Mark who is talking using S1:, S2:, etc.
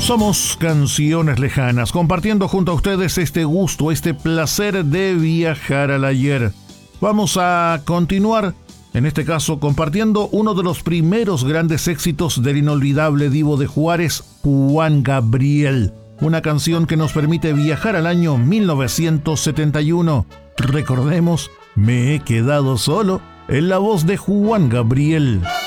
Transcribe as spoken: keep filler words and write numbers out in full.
S1: Somos Canciones Lejanas, compartiendo junto a ustedes este gusto, este placer de viajar al ayer. Vamos a continuar, en este caso, compartiendo uno de los primeros grandes éxitos del inolvidable divo de Juárez, Juan Gabriel. Una canción que nos permite viajar al año mil novecientos setenta y uno. Recordemos, Me he quedado solo, en la voz de Juan Gabriel.